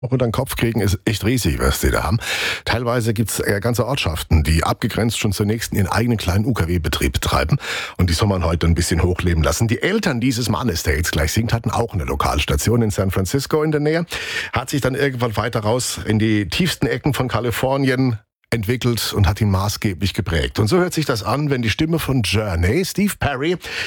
Unter den Kopf kriegen ist echt riesig, was die da haben. Teilweise gibt's ganze Ortschaften, die abgegrenzt schon zunächst ihren eigenen kleinen UKW-Betrieb betreiben. Und die soll man heute ein bisschen hochleben lassen. Die Eltern dieses Mannes, der jetzt gleich singt, hatten auch eine Lokalstation in San Francisco in der Nähe. Hat sich dann irgendwann weiter raus in die tiefsten Ecken von Kalifornien entwickelt und hat ihn maßgeblich geprägt. Und so hört sich das an, wenn die Stimme von Journey, Steve Perry,